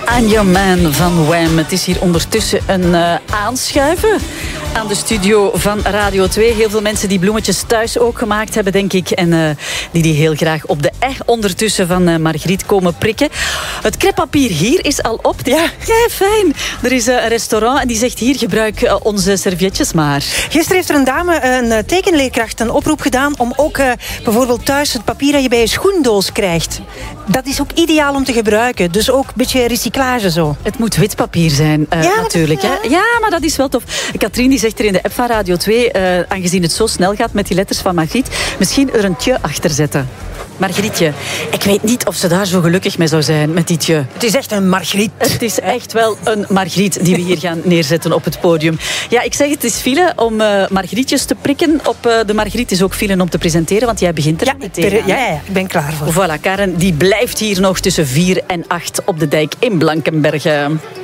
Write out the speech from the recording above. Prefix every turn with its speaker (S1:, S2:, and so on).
S1: I'm Your Man van Wham. Het is hier ondertussen een aanschuiven aan de studio van Radio 2. Heel veel mensen die bloemetjes thuis ook gemaakt hebben, denk ik. En die heel graag op de ondertussen van Margriet komen prikken. Het crêpepapier hier is al op. Ja, fijn. Er is een restaurant en die zegt hier, gebruik onze servietjes maar.
S2: Gisteren heeft er een dame, een tekenleerkracht, een oproep gedaan om ook bijvoorbeeld thuis het papier dat je bij je schoendoos krijgt. Dat is ook ideaal om te gebruiken. Dus ook een beetje recyclage zo.
S1: Het moet wit papier zijn, natuurlijk. Hè? Ja, maar dat is wel tof. Katrien die zegt er in de app van Radio 2, aangezien het zo snel gaat met die letters van Margriet, misschien er een tje achter zetten. Margrietje, ik weet niet of ze daar zo gelukkig mee zou zijn met die tje.
S2: Het is echt een Margriet.
S1: Het is echt wel een Margriet die we hier gaan neerzetten op het podium. Ja, ik zeg het is file om Margrietjes te prikken. Op de Margriet is ook file om te presenteren, want jij begint er meteen aan.
S2: Ja, ik ben klaar voor.
S1: Voilà, Karen die blijft hier nog tussen 4 en 8 op de dijk in Blankenberge.